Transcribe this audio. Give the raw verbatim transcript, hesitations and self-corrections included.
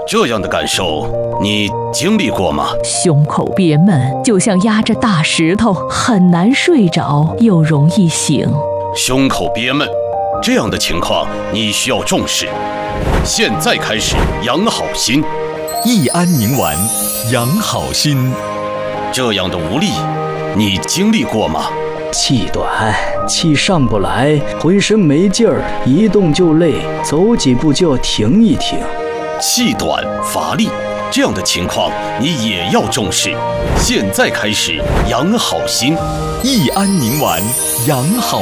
这样的感受你经历过吗？ 胸口憋闷，就像压着大石头，很难睡着，又容易醒。 胸口憋闷，这样的情况你需要重视。现在开始养好心， 益安宁丸养好心。 这样的无力，你经历过吗？ 气短，气上不来，浑身没劲儿，一动就累，走几步就要停一停。 气短乏力，这样的情况你也要重视。现在开始养好心， 益安宁丸养好